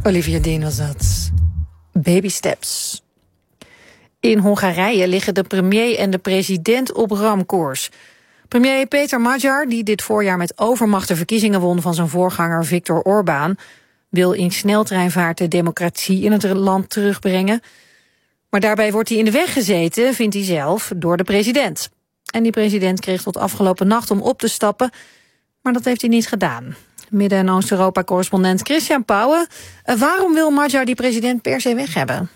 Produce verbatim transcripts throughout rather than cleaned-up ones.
Olivia Dean was dat. Baby steps. In Hongarije liggen de premier en de president op ramkoers. Premier Peter Magyar, die dit voorjaar met overmacht de verkiezingen won van zijn voorganger Viktor Orbán, wil in sneltreinvaart de democratie in het land terugbrengen. Maar daarbij wordt hij in de weg gezeten, vindt hij zelf, door de president. En die president kreeg tot afgelopen nacht om op te stappen, maar dat heeft hij niet gedaan. Midden- en Oost-Europa-correspondent Christian Pauwen. Uh, waarom wil Magyar die president per se weg hebben?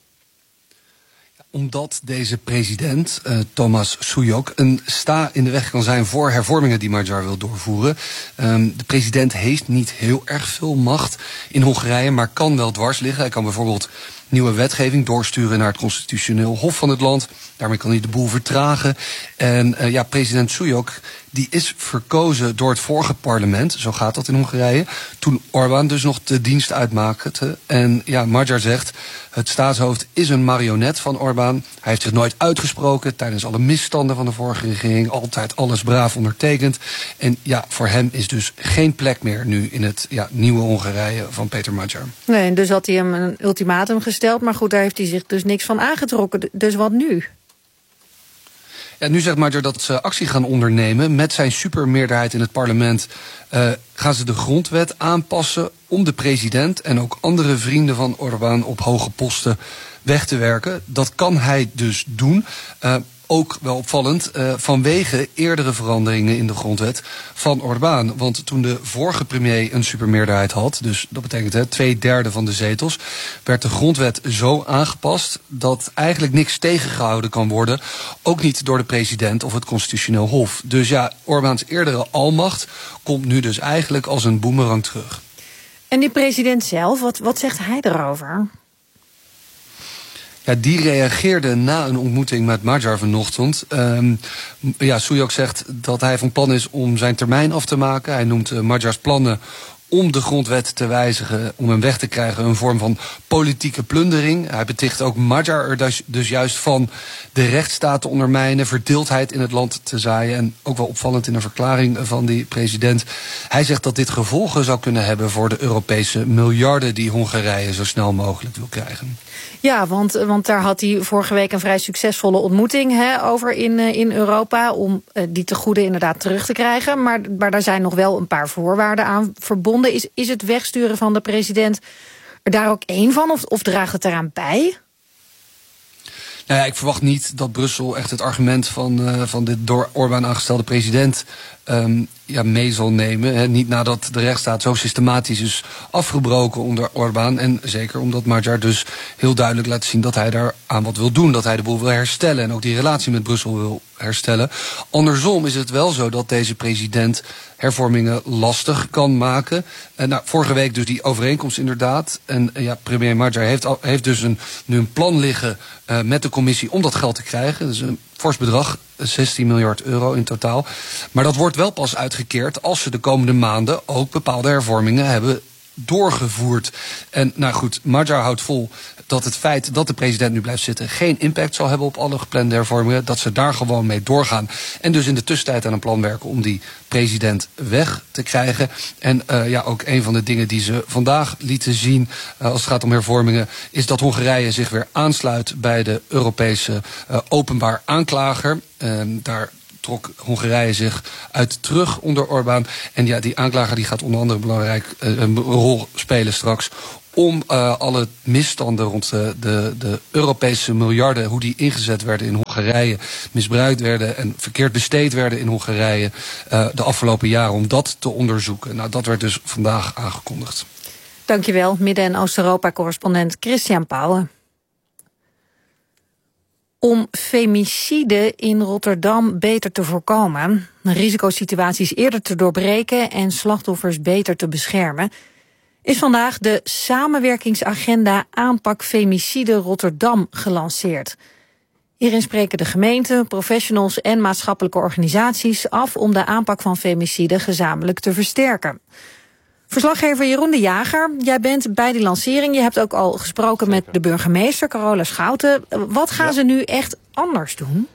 Omdat deze president, uh, Thomas Sujok, een sta in de weg kan zijn voor hervormingen die Magyar wil doorvoeren. Um, de president heeft niet heel erg veel macht in Hongarije, maar kan wel dwars liggen. Hij kan bijvoorbeeld nieuwe wetgeving doorsturen naar het constitutioneel hof van het land. Daarmee kan hij de boel vertragen. En uh, ja, president Sujok, die is verkozen door het vorige parlement. Zo gaat dat in Hongarije. Toen Orbán dus nog de dienst uitmaakte. En ja, Magyar zegt, het staatshoofd is een marionet van Orbán. Hij heeft zich nooit uitgesproken tijdens alle misstanden van de vorige regering. Altijd alles braaf ondertekend. En ja, voor hem is dus geen plek meer nu in het ja, nieuwe Hongarije van Peter Magyar. Nee, en dus had hij hem een ultimatum gesteld. Maar goed, daar heeft hij zich dus niks van aangetrokken. Dus wat nu? Ja, nu zegt Magyar dat ze actie gaan ondernemen. Met zijn supermeerderheid in het parlement uh, gaan ze de grondwet aanpassen om de president en ook andere vrienden van Orbán op hoge posten weg te werken. Dat kan hij dus doen. Uh, Ook wel opvallend, uh, vanwege eerdere veranderingen in de grondwet van Orbán. Want toen de vorige premier een supermeerderheid had, dus dat betekent hè, twee derde van de zetels, werd de grondwet zo aangepast dat eigenlijk niks tegengehouden kan worden. Ook niet door de president of het constitutioneel hof. Dus ja, Orbáns eerdere almacht komt nu dus eigenlijk als een boemerang terug. En die president zelf, wat, wat zegt hij erover? Ja, die reageerde na een ontmoeting met Magyar vanochtend. Um, ja, Sujok zegt dat hij van plan is om zijn termijn af te maken. Hij noemt uh, Magyars plannen om de grondwet te wijzigen, om hem weg te krijgen, een vorm van politieke plundering. Hij beticht ook Magyar er dus, dus juist van de rechtsstaat te ondermijnen, verdeeldheid in het land te zaaien. En ook wel opvallend in een verklaring van die president. Hij zegt dat dit gevolgen zou kunnen hebben voor de Europese miljarden die Hongarije zo snel mogelijk wil krijgen. Ja, want, want daar had hij vorige week een vrij succesvolle ontmoeting hè, over in, in Europa, om uh, die tegoeden inderdaad terug te krijgen. Maar, maar daar zijn nog wel een paar voorwaarden aan verbonden. Is, is het wegsturen van de president er daar ook één van, of, of draagt het eraan bij? Nou ja, ik verwacht niet dat Brussel echt het argument van, uh, van de door Orbán aangestelde president um, ja, mee zal nemen. He, niet nadat de rechtsstaat zo systematisch is afgebroken onder Orbán. En zeker omdat Magyar dus heel duidelijk laat zien dat hij daar aan wat wil doen. Dat hij de boel wil herstellen en ook die relatie met Brussel wil herstellen. Andersom is het wel zo dat deze president hervormingen lastig kan maken. En nou, vorige week dus die overeenkomst inderdaad. En ja, premier Magyar heeft, al, heeft dus een, nu een plan liggen uh, met de commissie om dat geld te krijgen. Dus een fors bedrag, zestien miljard euro in totaal. Maar dat wordt wel pas uitgekeerd als ze de komende maanden ook bepaalde hervormingen hebben doorgevoerd. En nou goed, Magyar houdt vol dat het feit dat de president nu blijft zitten geen impact zal hebben op alle geplande hervormingen. Dat ze daar gewoon mee doorgaan. En dus in de tussentijd aan een plan werken om die president weg te krijgen. En uh, ja, ook een van de dingen die ze vandaag lieten zien uh, als het gaat om hervormingen, is dat Hongarije zich weer aansluit bij de Europese uh, openbaar aanklager. Uh, daar trok Hongarije zich uit terug onder Orbán. En ja, die aanklager die gaat onder andere belangrijk uh, een rol spelen straks om uh, alle misstanden rond de, de, de Europese miljarden, hoe die ingezet werden in Hongarije, misbruikt werden en verkeerd besteed werden in Hongarije uh, de afgelopen jaren, om dat te onderzoeken. Nou, dat werd dus vandaag aangekondigd. Dankjewel, Midden- en Oost-Europa-correspondent Christian Pauwen. Om femicide in Rotterdam beter te voorkomen, risicosituaties eerder te doorbreken en slachtoffers beter te beschermen, is vandaag de samenwerkingsagenda Aanpak Femicide Rotterdam gelanceerd. Hierin spreken de gemeente, professionals en maatschappelijke organisaties af om de aanpak van femicide gezamenlijk te versterken. Verslaggever Jeroen de Jager, jij bent bij die lancering. Je hebt ook al gesproken met de burgemeester, Carola Schouten. Wat gaan ja. ze nu echt anders doen?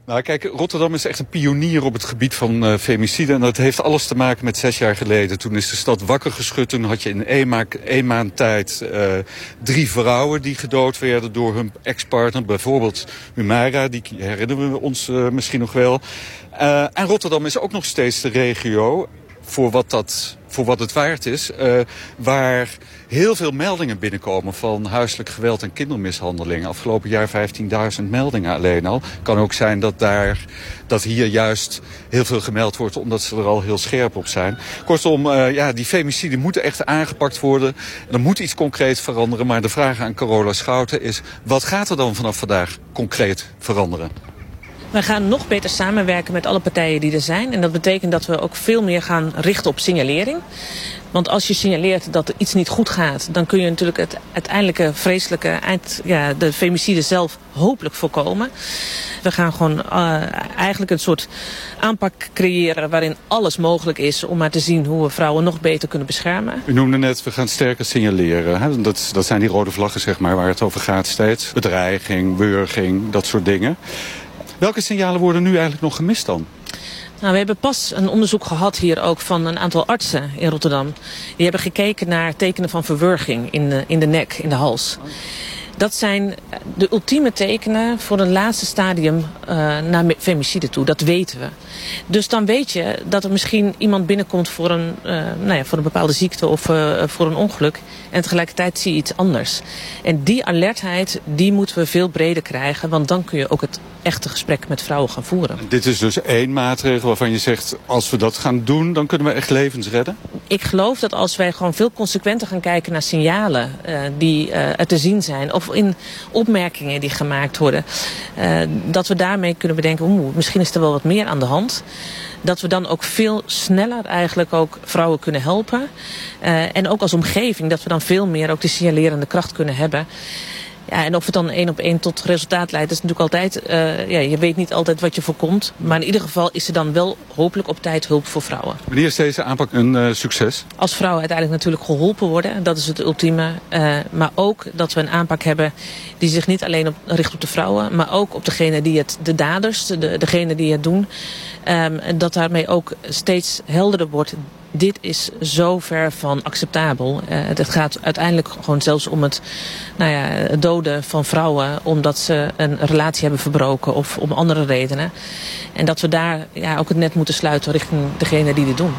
Nou kijk, Rotterdam is echt een pionier op het gebied van uh, femicide. En dat heeft alles te maken met zes jaar geleden. Toen is de stad wakker geschud. Toen had je in één, ma- één maand tijd uh, drie vrouwen die gedood werden door hun ex-partner. Bijvoorbeeld Humaira, die herinneren we ons uh, misschien nog wel. Uh, en Rotterdam is ook nog steeds de regio, voor wat, dat, voor wat het waard is, uh, waar heel veel meldingen binnenkomen van huiselijk geweld en kindermishandeling. Afgelopen jaar vijftienduizend meldingen alleen al. Kan ook zijn dat, daar, dat hier juist heel veel gemeld wordt, omdat ze er al heel scherp op zijn. Kortom, uh, ja, die femiciden moeten echt aangepakt worden. Er moet iets concreet veranderen. Maar de vraag aan Carola Schouten is, wat gaat er dan vanaf vandaag concreet veranderen? We gaan nog beter samenwerken met alle partijen die er zijn. En dat betekent dat we ook veel meer gaan richten op signalering. Want als je signaleert dat er iets niet goed gaat, dan kun je natuurlijk het uiteindelijke vreselijke, eind, ja, de femicide zelf hopelijk voorkomen. We gaan gewoon uh, eigenlijk een soort aanpak creëren waarin alles mogelijk is om maar te zien hoe we vrouwen nog beter kunnen beschermen. U noemde net, we gaan sterker signaleren. Hè? Dat, dat zijn die rode vlaggen, zeg maar, waar het over gaat steeds. Bedreiging, wurging, dat soort dingen. Welke signalen worden nu eigenlijk nog gemist dan? Nou, we hebben pas een onderzoek gehad hier ook van een aantal artsen in Rotterdam. Die hebben gekeken naar tekenen van verwurging in de, in de nek, in de hals. Dat zijn de ultieme tekenen voor een laatste stadium uh, naar femicide toe. Dat weten we. Dus dan weet je dat er misschien iemand binnenkomt voor een, uh, nou ja, voor een bepaalde ziekte of uh, voor een ongeluk. En tegelijkertijd zie je iets anders. En die alertheid, die moeten we veel breder krijgen. Want dan kun je ook het echte gesprek met vrouwen gaan voeren. Dit is dus één maatregel waarvan je zegt, als we dat gaan doen, dan kunnen we echt levens redden? Ik geloof dat als wij gewoon veel consequenter gaan kijken naar signalen uh, die uh, er te zien zijn. Of in opmerkingen die gemaakt worden. Uh, dat we daarmee kunnen bedenken, oeh, misschien is er wel wat meer aan de hand. Dat we dan ook veel sneller eigenlijk ook vrouwen kunnen helpen. Uh, en ook als omgeving dat we dan veel meer ook de signalerende kracht kunnen hebben. Ja, en of het dan één op één tot resultaat leidt, is natuurlijk altijd, uh, ja, je weet niet altijd wat je voorkomt. Maar in ieder geval is er dan wel hopelijk op tijd hulp voor vrouwen. Wanneer is deze aanpak een uh, succes? Als vrouwen uiteindelijk natuurlijk geholpen worden, dat is het ultieme. Uh, maar ook dat we een aanpak hebben die zich niet alleen op, richt op de vrouwen, maar ook op degene die het, de daders, de, degene die het doen. Um, en dat daarmee ook steeds helderder wordt. Dit is zo ver van acceptabel. Uh, het gaat uiteindelijk gewoon zelfs om het, nou ja, het doden van vrouwen omdat ze een relatie hebben verbroken of om andere redenen. En dat we daar ja, ook het net moeten sluiten richting degene die dit doen.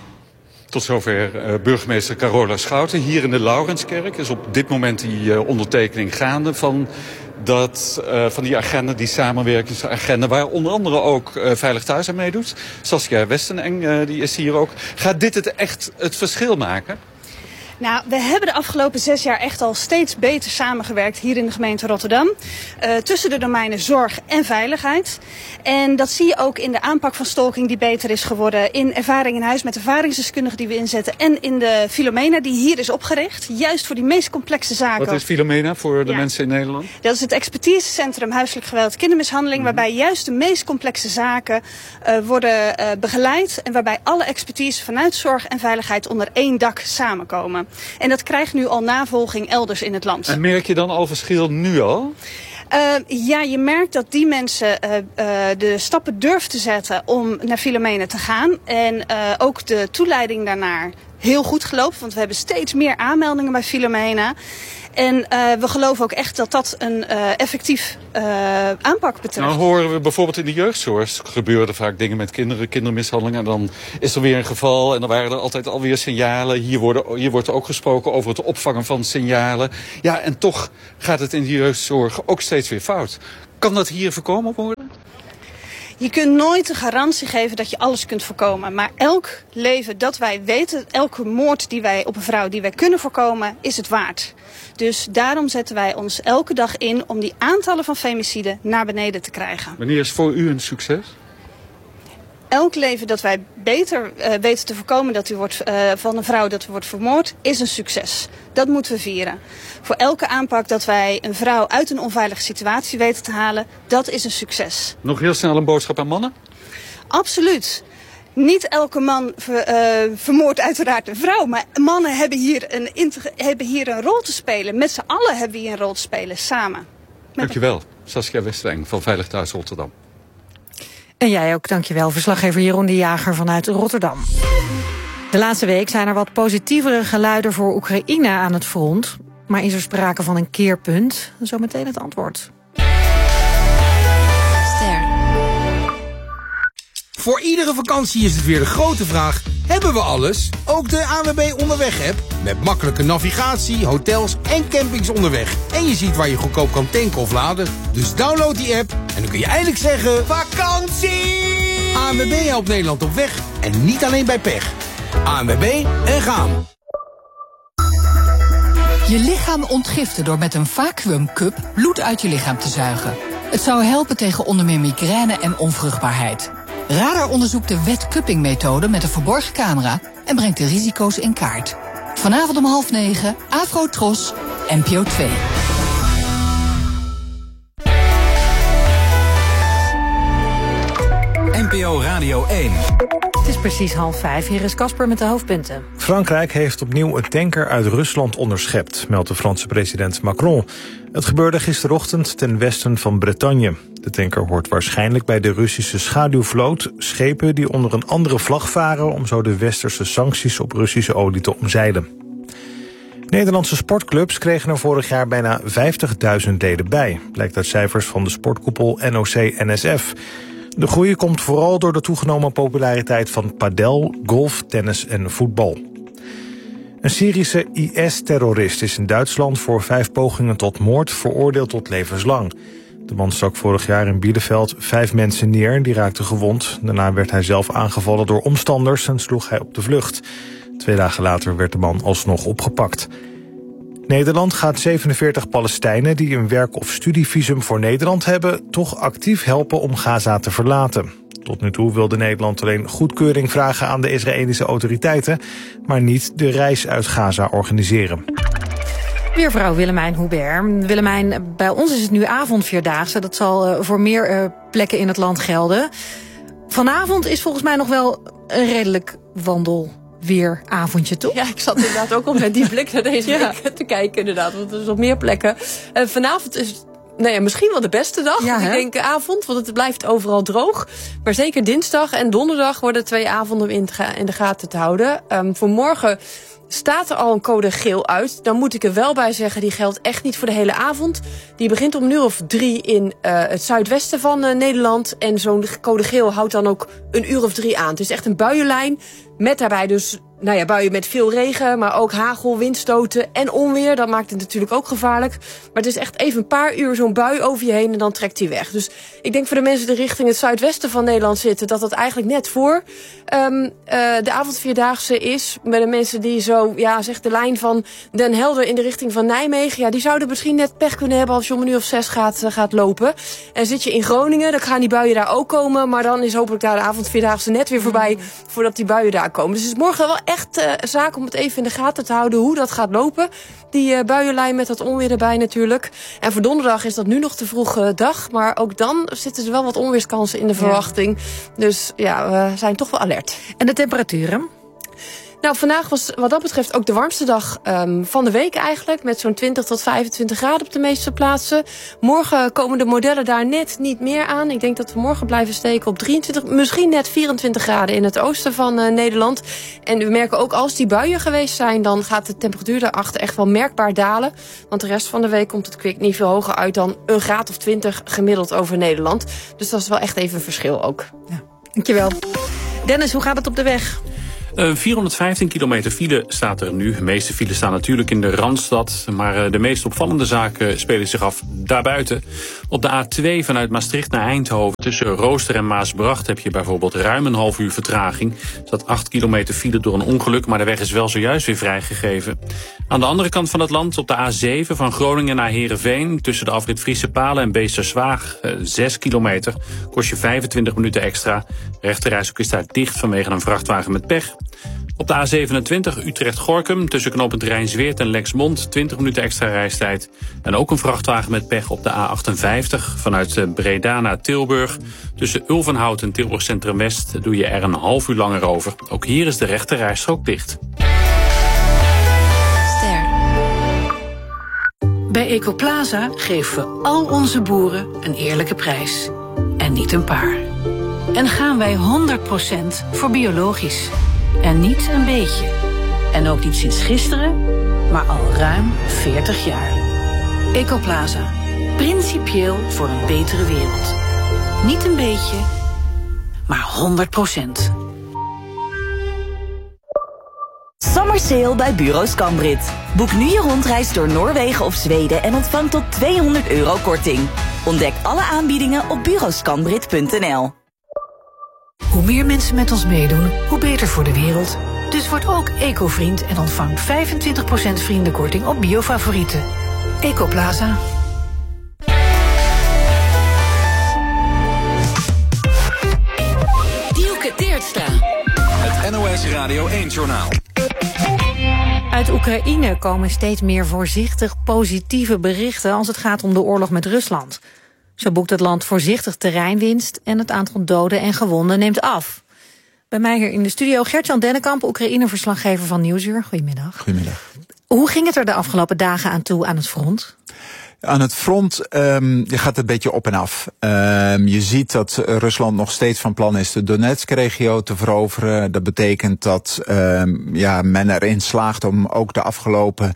Tot zover uh, burgemeester Carola Schouten. Hier in de Laurenskerk is op dit moment die uh, ondertekening gaande van, dat, uh, van die agenda, die samenwerkingsagenda, waar onder andere ook uh, Veilig Thuis aan meedoet. Saskia Westeneng, uh, die is hier ook. Gaat dit het echt het verschil maken? Nou, we hebben de afgelopen zes jaar echt al steeds beter samengewerkt hier in de gemeente Rotterdam. Uh, tussen de domeinen zorg en veiligheid. En dat zie je ook in de aanpak van stalking die beter is geworden. In ervaring in huis met ervaringsdeskundigen die we inzetten. En in de Philomena die hier is opgericht. Juist voor die meest complexe zaken. Wat is Philomena voor de ja. mensen in Nederland? Dat is het expertisecentrum huiselijk geweld kindermishandeling. Mm-hmm. Waarbij juist de meest complexe zaken uh, worden uh, begeleid. En waarbij alle expertise vanuit zorg en veiligheid onder één dak samenkomen. En dat krijgt nu al navolging elders in het land. En merk je dan al verschil nu al? Uh, ja, je merkt dat die mensen uh, uh, de stappen durven te zetten om naar Philomena te gaan. En uh, ook de toeleiding daarnaar heel goed geloopt. Want we hebben steeds meer aanmeldingen bij Philomena. En uh, we geloven ook echt dat dat een uh, effectief uh, aanpak betreft. Nou horen we bijvoorbeeld in de jeugdzorg gebeuren vaak dingen met kinderen, kindermishandeling. En dan is er weer een geval en dan waren er altijd alweer signalen. Hier, worden, hier wordt ook gesproken over het opvangen van signalen. Ja, en toch gaat het in de jeugdzorg ook steeds weer fout. Kan dat hier voorkomen worden? Je kunt nooit de garantie geven dat je alles kunt voorkomen. Maar elk leven dat wij weten, elke moord die wij op een vrouw die wij kunnen voorkomen, is het waard. Dus daarom zetten wij ons elke dag in om die aantallen van femiciden naar beneden te krijgen. Wanneer is voor u een succes? Elk leven dat wij beter uh, weten te voorkomen dat u wordt, uh, van een vrouw dat wordt vermoord, is een succes. Dat moeten we vieren. Voor elke aanpak dat wij een vrouw uit een onveilige situatie weten te halen, dat is een succes. Nog heel snel een boodschap aan mannen? Absoluut. Niet elke man ver, uh, vermoordt uiteraard een vrouw, maar mannen hebben hier, een, hebben hier een rol te spelen. Met z'n allen hebben we hier een rol te spelen, samen. Dankjewel, Saskia Westeneng van Veilig Thuis Rotterdam. En jij ook, dankjewel. Verslaggever Jeroen de Jager vanuit Rotterdam. De laatste week zijn er wat positievere geluiden voor Oekraïne aan het front. Maar is er sprake van een keerpunt? Zometeen het antwoord. Ster. Voor iedere vakantie is het weer de grote vraag: hebben we alles? Ook de A N W B Onderweg-app. Met makkelijke navigatie, hotels en campings onderweg. En je ziet waar je goedkoop kan tanken of laden. Dus download die app en dan kun je eindelijk zeggen: vakantie! A N W B helpt Nederland op weg en niet alleen bij pech. A N W B en gaan. Je lichaam ontgiften door met een vacuümcup bloed uit je lichaam te zuigen. Het zou helpen tegen onder meer migraine en onvruchtbaarheid. Radar onderzoekt de wetcupping-methode met een verborgen camera en brengt de risico's in kaart. Vanavond om half negen, Afro Tros, N P O twee. N P O Radio één. Het is precies half vijf. Hier is Casper met de hoofdpunten. Frankrijk heeft opnieuw een tanker uit Rusland onderschept, meldt de Franse president Macron. Het gebeurde gisterochtend ten westen van Bretagne. De tanker hoort waarschijnlijk bij de Russische schaduwvloot, schepen die onder een andere vlag varen om zo de westerse sancties op Russische olie te omzeilen. Nederlandse sportclubs kregen er vorig jaar bijna vijftigduizend leden bij, blijkt uit cijfers van de sportkoepel N O C N S F. De groei komt vooral door de toegenomen populariteit van padel, golf, tennis en voetbal. Een Syrische I S-terrorist is in Duitsland voor vijf pogingen tot moord veroordeeld tot levenslang. De man stak vorig jaar in Bielefeld vijf mensen neer, die raakten gewond. Daarna werd hij zelf aangevallen door omstanders en sloeg hij op de vlucht. Twee dagen later werd de man alsnog opgepakt. Nederland gaat zevenenveertig Palestijnen die een werk- of studievisum voor Nederland hebben toch actief helpen om Gaza te verlaten. Tot nu toe wilde Nederland alleen goedkeuring vragen aan de Israëlische autoriteiten, maar niet de reis uit Gaza organiseren. Weervrouw Willemijn Hubert. Willemijn, bij ons is het nu avondvierdaagse. Dat zal uh, voor meer uh, plekken in het land gelden. Vanavond is volgens mij nog wel een redelijk wandelweeravondje, toch? Ja, ik zat inderdaad ook al met die blik naar deze ja. week te kijken, inderdaad. Want er is op meer plekken. Uh, vanavond is nou ja, misschien wel de beste dag. Ja, ik denk avond, want het blijft overal droog. Maar zeker dinsdag en donderdag worden twee avonden om in, in de gaten te houden. Um, voor morgen staat er al een code geel uit. Dan moet ik er wel bij zeggen, die geldt echt niet voor de hele avond. Die begint om een uur of drie in uh, het zuidwesten van uh, Nederland. En zo'n code geel houdt dan ook een uur of drie aan. Het is echt een buienlijn met daarbij dus nou ja, buien met veel regen, maar ook hagel, windstoten en onweer. Dat maakt het natuurlijk ook gevaarlijk. Maar het is echt even een paar uur zo'n bui over je heen en dan trekt hij weg. Dus ik denk voor de mensen die richting het zuidwesten van Nederland zitten, dat dat eigenlijk net voor um, uh, de avondvierdaagse is. Met de mensen die zo, ja, zeg de lijn van Den Helder in de richting van Nijmegen, ja, die zouden misschien net pech kunnen hebben als je om een uur of zes gaat, uh, gaat lopen. En zit je in Groningen, dan gaan die buien daar ook komen. Maar dan is hopelijk daar de avondvierdaagse net weer voorbij voordat die buien daar komen. Dus het is morgen wel echt uh, zaak om het even in de gaten te houden hoe dat gaat lopen. Die uh, buienlijn met dat onweer erbij natuurlijk. En voor donderdag is dat nu nog te vroege dag. Maar ook dan zitten er wel wat onweerskansen in de verwachting. Ja. Dus ja, we zijn toch wel alert. En de temperaturen? Nou, vandaag was wat dat betreft ook de warmste dag um, van de week eigenlijk. Met zo'n twintig tot vijfentwintig graden op de meeste plaatsen. Morgen komen de modellen daar net niet meer aan. Ik denk dat we morgen blijven steken op drieëntwintig, misschien net vierentwintig graden in het oosten van uh, Nederland. En we merken ook als die buien geweest zijn, dan gaat de temperatuur daarachter echt wel merkbaar dalen. Want de rest van de week komt het kwik niet veel hoger uit dan een graad of twintig gemiddeld over Nederland. Dus dat is wel echt even een verschil ook. Ja, dankjewel. Dennis, hoe gaat het op de weg? Uh, vierhonderdvijftien kilometer file staat er nu. De meeste files staan natuurlijk in de Randstad. Maar uh, de meest opvallende zaken spelen zich af daarbuiten. Op de A twee vanuit Maastricht naar Eindhoven. Tussen Rooster en Maasbracht heb je bijvoorbeeld ruim een half uur vertraging. Er staat acht kilometer file door een ongeluk, maar de weg is wel zojuist weer vrijgegeven. Aan de andere kant van het land op de A zeven van Groningen naar Heerenveen. Tussen de afrit Friese Palen en Beesterswaag. Uh, zes kilometer. Kost je vijfentwintig minuten extra. De rechterrijstrook is daar dicht vanwege een vrachtwagen met pech. Op de A zevenentwintig Utrecht-Gorkum tussen knooppunt Rijnsweert en Lexmond twintig minuten extra reistijd. En ook een vrachtwagen met pech op de A achtenvijftig vanuit Breda naar Tilburg. Tussen Ulvenhout en Tilburg Centrum West doe je er een half uur langer over. Ook hier is de rechte rijstrook dicht. Ster. Bij Ecoplaza geven we al onze boeren een eerlijke prijs. En niet een paar. En gaan wij honderd procent voor biologisch. En niet een beetje. En ook niet sinds gisteren, maar al ruim veertig jaar. Ecoplaza. Principieel voor een betere wereld. Niet een beetje, maar honderd procent. Summer Sale bij Bureau Scambrit. Boek nu je rondreis door Noorwegen of Zweden en ontvang tot tweehonderd euro korting. Ontdek alle aanbiedingen op bureau scambrit punt n l. Hoe meer mensen met ons meedoen, hoe beter voor de wereld. Dus word ook eco-vriend en ontvang vijfentwintig procent vriendenkorting op biofavorieten. Ecoplaza. Dielke Teertstra. Het N O S Radio één-journaal. Uit Oekraïne komen steeds meer voorzichtig positieve berichten als het gaat om de oorlog met Rusland. Zo boekt het land voorzichtig terreinwinst en het aantal doden en gewonden neemt af. Bij mij hier in de studio Gert-Jan Dennekamp, Oekraïne-verslaggever van Nieuwsuur. Goedemiddag. Goedemiddag. Hoe ging het er de afgelopen dagen aan toe aan het front? Aan het front um, je gaat het een beetje op en af. Um, je ziet dat Rusland nog steeds van plan is de Donetsk-regio te veroveren. Dat betekent dat um, ja, men erin slaagt om ook de afgelopen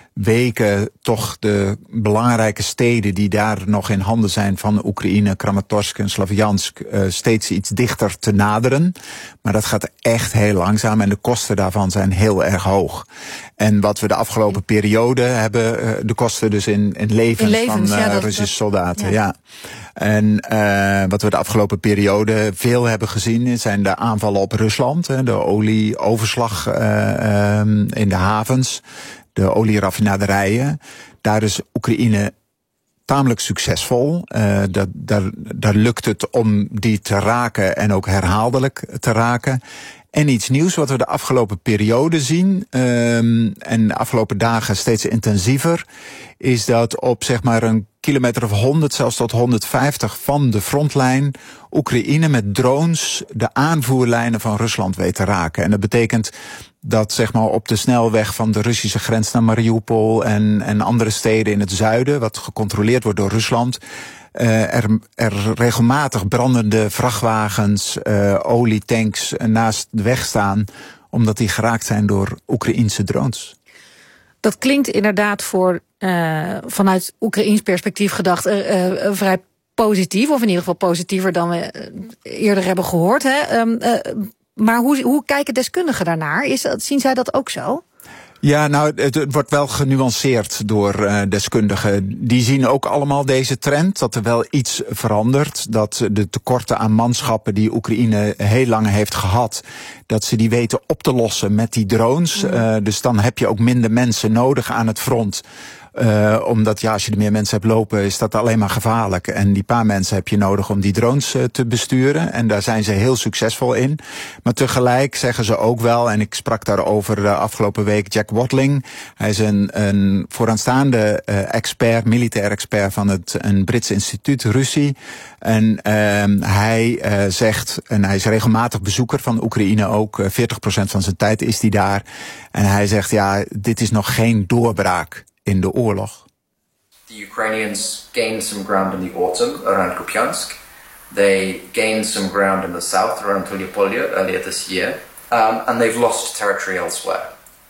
weken toch de belangrijke steden die daar nog in handen zijn van Oekraïne, Kramatorsk en Slavjansk, uh, steeds iets dichter te naderen. Maar dat gaat echt heel langzaam en de kosten daarvan zijn heel erg hoog. En wat we de afgelopen periode hebben, uh, de kosten dus in, in levens, in levens van uh, ja, dat, Russische soldaten. Ja. ja. En uh, wat we de afgelopen periode veel hebben gezien zijn de aanvallen op Rusland, hè, de olieoverslag uh, um, in de havens, de olieraffinaderijen. Daar is Oekraïne tamelijk succesvol. Uh, dat, daar, daar lukt het om die te raken en ook herhaaldelijk te raken. En iets nieuws wat we de afgelopen periode zien, um, en de afgelopen dagen steeds intensiever, is dat op zeg maar een kilometer of honderd, zelfs tot honderdvijftig van de frontlijn, Oekraïne met drones de aanvoerlijnen van Rusland weet te raken. En dat betekent dat zeg maar op de snelweg van de Russische grens naar Mariupol en, en andere steden in het zuiden, wat gecontroleerd wordt door Rusland, Uh, er, er regelmatig brandende vrachtwagens, uh, olietanks naast de weg staan, omdat die geraakt zijn door Oekraïense drones. Dat klinkt inderdaad voor uh, vanuit Oekraïens perspectief gedacht uh, uh, vrij positief, of in ieder geval positiever dan we uh, eerder hebben gehoord. Hè? Um, uh, maar hoe, hoe kijken deskundigen daarnaar? Is dat, zien zij dat ook zo? Ja, nou, het, het wordt wel genuanceerd door uh, deskundigen. Die zien ook allemaal deze trend, dat er wel iets verandert. Dat de tekorten aan manschappen die Oekraïne heel lang heeft gehad, dat ze die weten op te lossen met die drones. Uh, dus dan heb je ook minder mensen nodig aan het front. Uh, omdat ja, als je er meer mensen hebt lopen, is dat alleen maar gevaarlijk. En die paar mensen heb je nodig om die drones uh, te besturen. En daar zijn ze heel succesvol in. Maar tegelijk zeggen ze ook wel, en ik sprak daarover uh, afgelopen week Jack Watling. Hij is een, een vooraanstaande uh, expert, militair expert van het een Brits instituut, Russie. En uh, hij uh, zegt, en hij is regelmatig bezoeker van Oekraïne ook, uh, veertig procent van zijn tijd is hij daar. En hij zegt, ja, dit is nog geen doorbraak in de oorlog. The Ukrainians gained some ground in the autumn around Kupiansk. They gained some ground in the south around Tuliopolye earlier this year. Um, and they've lost territory elsewhere.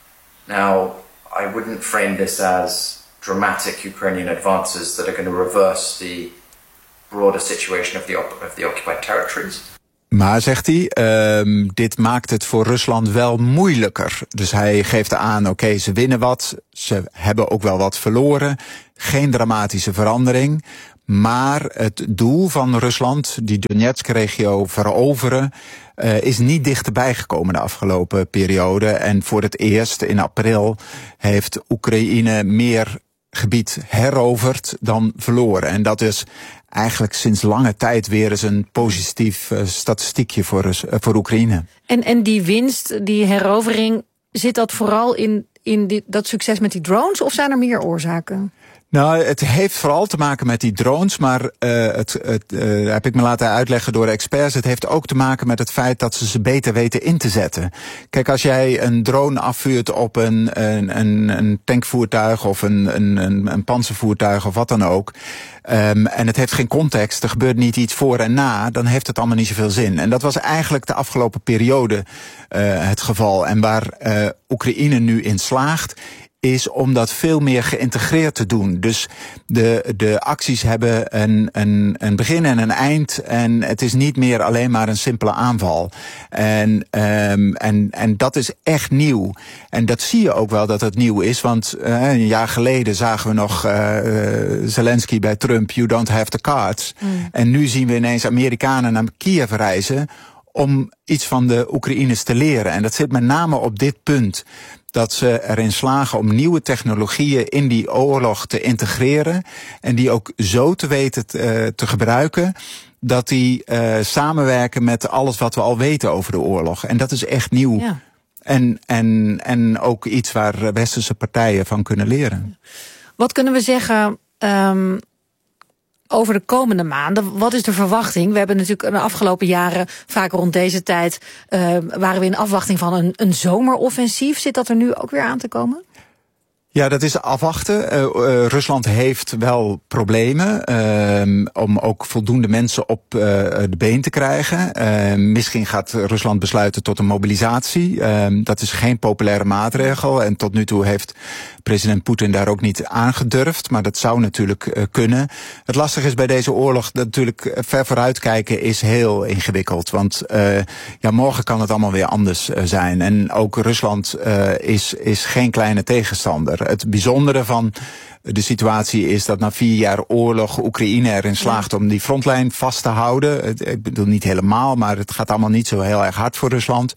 Now, I wouldn't frame this as dramatic Ukrainian advances that are going to reverse the broader situation of the, of the occupied territories. Maar, zegt hij, uh, dit maakt het voor Rusland wel moeilijker. Dus hij geeft aan, oké, okay, ze winnen wat, ze hebben ook wel wat verloren. Geen dramatische verandering. Maar het doel van Rusland, die Donetsk-regio veroveren, uh, is niet dichterbij gekomen de afgelopen periode. En voor het eerst in april heeft Oekraïne meer gebied heroverd dan verloren. En dat is eigenlijk sinds lange tijd weer eens een positief uh, statistiekje voor, uh, voor Oekraïne. En, en die winst, die herovering, zit dat vooral in in dit, dat succes met die drones, of zijn er meer oorzaken? Nou, het heeft vooral te maken met die drones, maar uh, het, het uh, heb ik me laten uitleggen door experts. Het heeft ook te maken met het feit dat ze ze beter weten in te zetten. Kijk, als jij een drone afvuurt op een, een, een, een tankvoertuig of een, een, een, een panzervoertuig of wat dan ook, Um, en het heeft geen context, er gebeurt niet iets voor en na, dan heeft het allemaal niet zoveel zin. En dat was eigenlijk de afgelopen periode uh, het geval. En waar uh, Oekraïne nu in slaagt, is om dat veel meer geïntegreerd te doen. Dus de, de acties hebben een, een, een begin en een eind. En het is niet meer alleen maar een simpele aanval. En, um, en, en dat is echt nieuw. En dat zie je ook wel dat het nieuw is. Want uh, een jaar geleden zagen we nog uh, Zelensky bij Trump, you don't have the cards. Mm. En nu zien we ineens Amerikanen naar Kiev reizen om iets van de Oekraïners te leren. En dat zit met name op dit punt, dat ze erin slagen om nieuwe technologieën in die oorlog te integreren en die ook zo te weten te, uh, te gebruiken dat die uh, samenwerken met alles wat we al weten over de oorlog. En dat is echt nieuw. Ja. En, en, en ook iets waar westerse partijen van kunnen leren. Wat kunnen we zeggen um, over de komende maanden? Wat is de verwachting? We hebben natuurlijk de afgelopen jaren, vaak rond deze tijd, uh, waren we in afwachting van een, een zomeroffensief. Zit dat er nu ook weer aan te komen? Ja, dat is afwachten. Uh, uh, Rusland heeft wel problemen uh, om ook voldoende mensen op uh, de been te krijgen. Uh, misschien gaat Rusland besluiten tot een mobilisatie. Uh, dat is geen populaire maatregel. En tot nu toe heeft president Poetin daar ook niet aangedurfd. Maar dat zou natuurlijk uh, kunnen. Het lastige is bij deze oorlog dat natuurlijk ver vooruitkijken is heel ingewikkeld. Want uh, ja, morgen kan het allemaal weer anders uh, zijn. En ook Rusland uh, is, is geen kleine tegenstander. Het bijzondere van de situatie is dat na vier jaar oorlog Oekraïne erin slaagt om die frontlijn vast te houden. Ik bedoel niet helemaal, maar het gaat allemaal niet zo heel erg hard voor Rusland.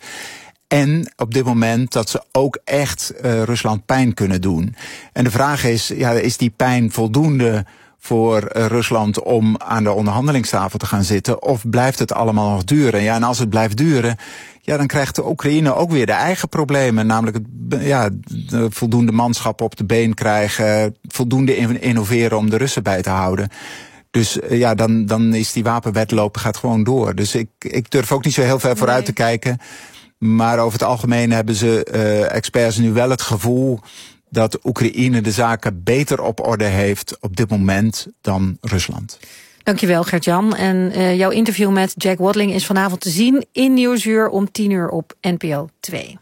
En op dit moment dat ze ook echt uh, Rusland pijn kunnen doen. En de vraag is, ja, is die pijn voldoende voor uh, Rusland om aan de onderhandelingstafel te gaan zitten? Of blijft het allemaal nog duren? Ja, en als het blijft duren, ja, dan krijgt de Oekraïne ook weer de eigen problemen. Namelijk het, ja, de voldoende manschap op de been krijgen, voldoende innoveren om de Russen bij te houden. Dus uh, ja, dan, dan is die wapenwedloop gaat gewoon door. Dus ik, ik durf ook niet zo heel ver vooruit nee. te kijken. Maar over het algemeen hebben ze uh, experts nu wel het gevoel dat Oekraïne de zaken beter op orde heeft op dit moment dan Rusland. Dankjewel, Gert-Jan. En uh, jouw interview met Jack Wadling is vanavond te zien in Nieuwsuur om tien uur op N P O twee.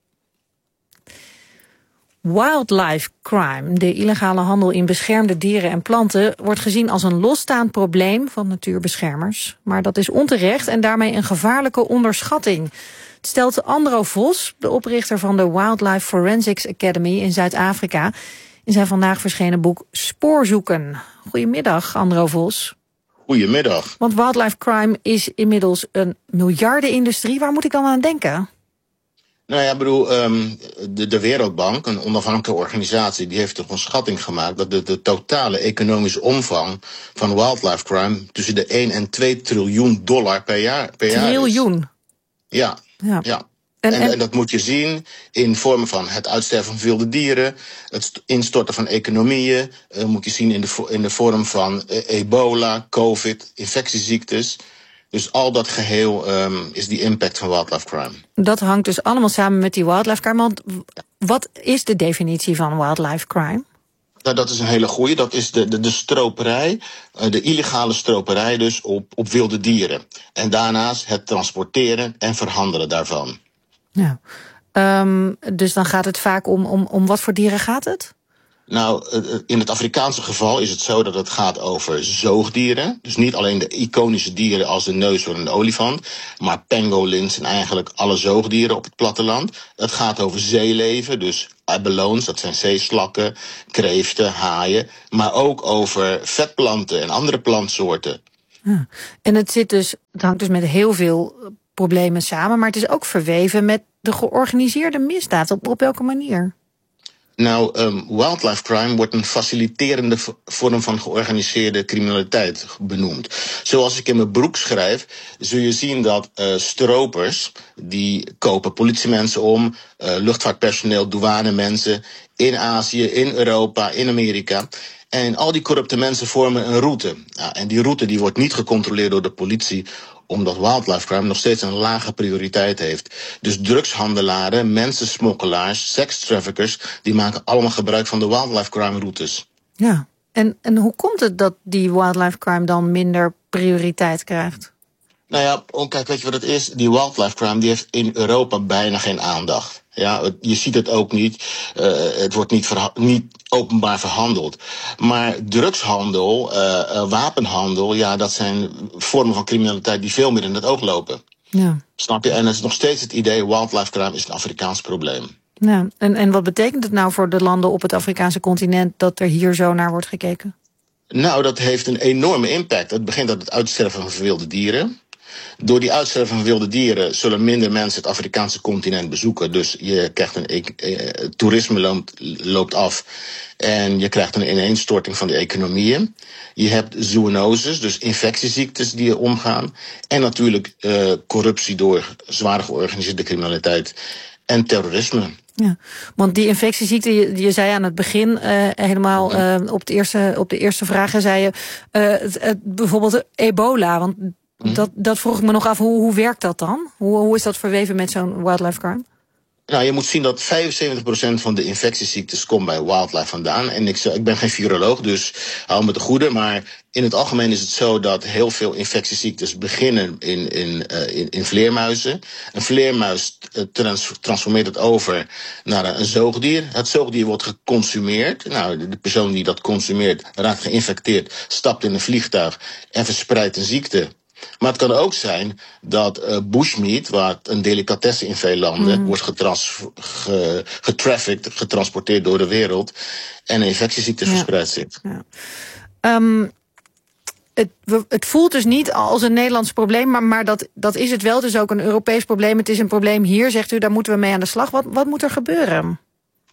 Wildlife crime, de illegale handel in beschermde dieren en planten, wordt gezien als een losstaand probleem van natuurbeschermers. Maar dat is onterecht en daarmee een gevaarlijke onderschatting. Het stelt Andro Vos, de oprichter van de Wildlife Forensics Academy in Zuid-Afrika, in zijn vandaag verschenen boek Spoorzoeken. Goedemiddag, Andro Vos. Goedemiddag. Want wildlife crime is inmiddels een miljardenindustrie. Waar moet ik dan aan denken? Nou ja, ik bedoel, um, de, de Wereldbank, een onafhankelijke organisatie, die heeft toch een schatting gemaakt dat de, de totale economische omvang van wildlife crime tussen de één en twee triljoen dollar per jaar, per jaar is. Triljoen? Ja, ja. ja. En, en, en dat moet je zien in vormen van het uitsterven van wilde dieren, het instorten van economieën, uh, moet je zien in de, in de vorm van uh, ebola, covid, infectieziektes. Dus al dat geheel um, is die impact van wildlife crime. Dat hangt dus allemaal samen met die wildlife crime. Want wat is de definitie van wildlife crime? Nou, dat is een hele goeie. Dat is de, de, de stroperij, de illegale stroperij dus op, op wilde dieren. En daarnaast het transporteren en verhandelen daarvan. Ja. Um, dus dan gaat het vaak om, om, om wat voor dieren gaat het? Nou, in het Afrikaanse geval is het zo dat het gaat over zoogdieren. Dus niet alleen de iconische dieren als de neushoorn en de olifant, maar pangolins en eigenlijk alle zoogdieren op het platteland. Het gaat over zeeleven, dus abelons, dat zijn zeeslakken, kreeften, haaien. Maar ook over vetplanten en andere plantsoorten. Ja. En het, zit dus, het hangt dus met heel veel problemen samen, maar het is ook verweven met de georganiseerde misdaad. Op, op welke manier? Nou, um, wildlife crime wordt een faciliterende vorm van georganiseerde criminaliteit benoemd. Zoals ik in mijn boek schrijf, zul je zien dat uh, stropers, die kopen politiemensen om, uh, luchtvaartpersoneel, douanemensen, in Azië, in Europa, in Amerika. En al die corrupte mensen vormen een route. Ja, en die route die wordt niet gecontroleerd door de politie, omdat wildlife crime nog steeds een lage prioriteit heeft. Dus drugshandelaren, mensensmokkelaars, sekstraffickers, die maken allemaal gebruik van de wildlife crime routes. Ja, en, en hoe komt het dat die wildlife crime dan minder prioriteit krijgt? Nou ja, kijk, weet je wat het is? Die wildlife crime die heeft in Europa bijna geen aandacht. Ja, je ziet het ook niet. Uh, het wordt niet, verha- niet openbaar verhandeld. Maar drugshandel, uh, uh, wapenhandel, ja, dat zijn vormen van criminaliteit die veel meer in het oog lopen. Ja. Snap je? En het is nog steeds het idee, wildlife crime is een Afrikaans probleem. Ja, en, en wat betekent het nou voor de landen op het Afrikaanse continent dat er hier zo naar wordt gekeken? Nou, dat heeft een enorme impact. Het begint met het uitsterven van wilde dieren. Door die uitsterven van wilde dieren zullen minder mensen het Afrikaanse continent bezoeken. Dus je krijgt een eh, toerisme loopt, loopt af en je krijgt een ineenstorting van de economieën. Je hebt zoonoses, dus infectieziektes die er omgaan. En natuurlijk uh, corruptie door zware georganiseerde criminaliteit en terrorisme. Ja, want die infectieziekte, je, je zei aan het begin uh, helemaal uh, op, de eerste, op de eerste vragen zei je uh, het, het, bijvoorbeeld ebola, want Dat, dat vroeg ik me nog af, hoe, hoe werkt dat dan? Hoe, hoe is dat verweven met zo'n wildlife crime? Nou, je moet zien dat vijfenzeventig procent van de infectieziektes komt bij wildlife vandaan. En ik, ik ben geen viroloog, dus hou me te goede. Maar in het algemeen is het zo dat heel veel infectieziektes beginnen in, in, uh, in, in vleermuizen. Een vleermuis uh, trans, transformeert het over naar een, een zoogdier. Het zoogdier wordt geconsumeerd. Nou, de, de persoon die dat consumeert raakt geïnfecteerd, stapt in een vliegtuig en verspreidt een ziekte. Maar het kan ook zijn dat uh, bushmeat, wat een delicatesse in veel landen, mm. wordt getrans- ge- getrafficked, getransporteerd door de wereld en een infectieziekte ja. verspreid zit. Ja. Um, het, het voelt dus niet als een Nederlands probleem, maar, maar dat, dat is het wel. Het is ook een Europees probleem. Het is een probleem hier, zegt u, daar moeten we mee aan de slag. Wat, wat moet er gebeuren?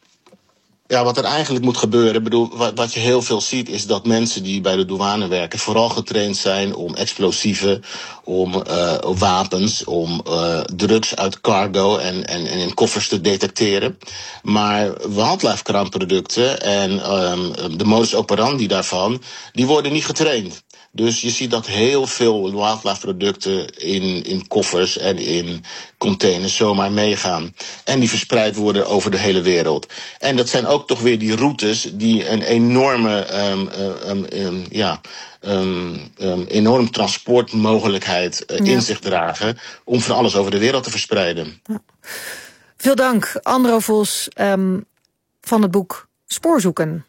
Ja, wat er eigenlijk moet gebeuren, bedoel, wat, wat je heel veel ziet, is dat mensen die bij de douane werken vooral getraind zijn om explosieven, om uh, wapens, om uh, drugs uit cargo en, en, en in koffers te detecteren. Maar wildlife crime producten en um, de modus operandi daarvan, die worden niet getraind. Dus je ziet dat heel veel wildlife producten in, in koffers en in containers zomaar meegaan. En die verspreid worden over de hele wereld. En dat zijn ook toch weer die routes die een enorme, um, um, um, ja, um, um, enorm transportmogelijkheid uh, ja. in zich dragen om van alles over de wereld te verspreiden. Ja. Veel dank, Andro Vos um, van het boek Spoorzoeken.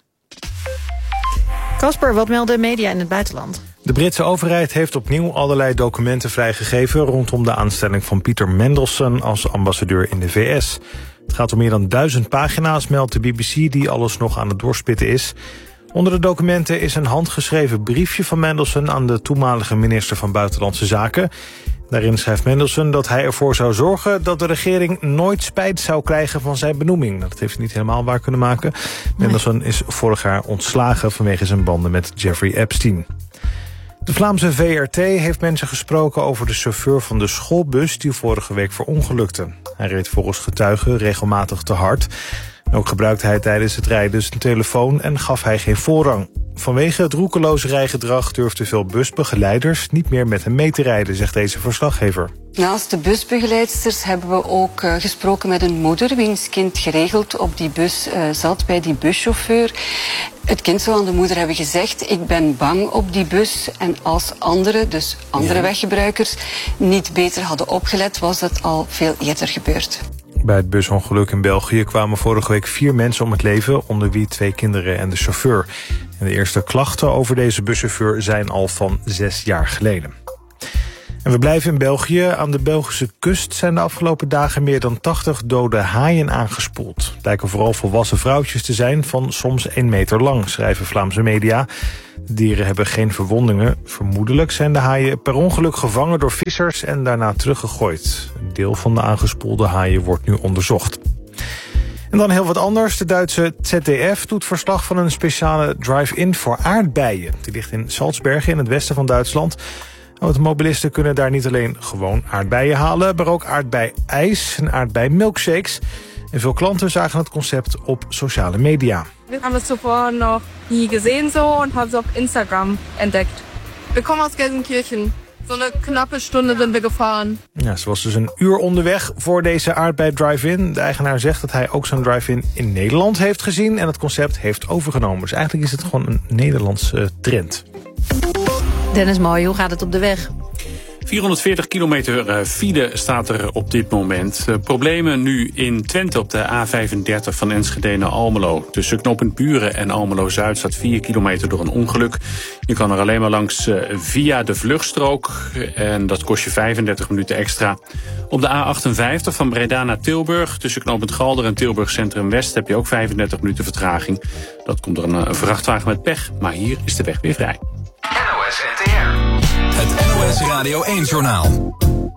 Casper, wat melden media in het buitenland? De Britse overheid heeft opnieuw allerlei documenten vrijgegeven rondom de aanstelling van Peter Mandelson als ambassadeur in de V S. Het gaat om meer dan duizend pagina's, meldt de B B C, die alles nog aan het doorspitten is. Onder de documenten is een handgeschreven briefje van Mandelson aan de toenmalige minister van Buitenlandse Zaken. Daarin schrijft Mandelson dat hij ervoor zou zorgen dat de regering nooit spijt zou krijgen van zijn benoeming. Dat heeft hij niet helemaal waar kunnen maken. Nee. Mandelson is vorig jaar ontslagen vanwege zijn banden met Jeffrey Epstein. De Vlaamse V R T heeft mensen gesproken over de chauffeur van de schoolbus die vorige week verongelukte. Hij reed volgens getuigen regelmatig te hard. Ook gebruikte hij tijdens het rijden zijn telefoon en gaf hij geen voorrang. Vanwege het roekeloze rijgedrag durfden veel busbegeleiders niet meer met hem mee te rijden, zegt deze verslaggever. Naast de busbegeleidsters hebben we ook uh, gesproken met een moeder wiens kind geregeld op die bus uh, zat bij die buschauffeur. Het kind zou aan de moeder hebben gezegd, ik ben bang op die bus. En als anderen, dus andere ja. weggebruikers, niet beter hadden opgelet, was dat al veel eerder gebeurd. Bij het busongeluk in België kwamen vorige week vier mensen om het leven, onder wie twee kinderen en de chauffeur. En de eerste klachten over deze buschauffeur zijn al van zes jaar geleden. En we blijven in België. Aan de Belgische kust zijn de afgelopen dagen meer dan tachtig dode haaien aangespoeld. Het lijken vooral volwassen vrouwtjes te zijn van soms één meter lang, schrijven Vlaamse media. De dieren hebben geen verwondingen. Vermoedelijk zijn de haaien per ongeluk gevangen door vissers en daarna teruggegooid. Een deel van de aangespoelde haaien wordt nu onderzocht. En dan heel wat anders. De Duitse Z D F doet verslag van een speciale drive-in voor aardbeien. Die ligt in Salzbergen in het westen van Duitsland. Automobilisten kunnen daar niet alleen gewoon aardbeien halen, maar ook aardbei-ijs en aardbei-milkshakes. En veel klanten zagen het concept op sociale media. We hebben het zuvor nog niet gezien zo en hebben ze op Instagram entdeckt. We komen uit Gelsenkirchen. Zo'n knappe stunde zijn we gevaren. Ja, ze was dus een uur onderweg voor deze aardbei drive-in. De eigenaar zegt dat hij ook zo'n drive-in in Nederland heeft gezien en het concept heeft overgenomen. Dus eigenlijk is het gewoon een Nederlandse trend. Dennis Mooi, hoe gaat het op de weg? vierhonderdveertig kilometer file staat er op dit moment. Uh, problemen nu in Twente op de A vijfendertig van Enschede naar Almelo. Tussen knooppunt Buren en Almelo-Zuid staat vier kilometer door een ongeluk. Je kan er alleen maar langs uh, via de vluchtstrook en dat kost je vijfendertig minuten extra. Op de A achtenvijftig van Breda naar Tilburg tussen knooppunt Galder en Tilburg Centrum West heb je ook vijfendertig minuten vertraging. Dat komt door een, een vrachtwagen met pech, maar hier is de weg weer vrij. N O S N T R. Het N O S Radio één Journaal.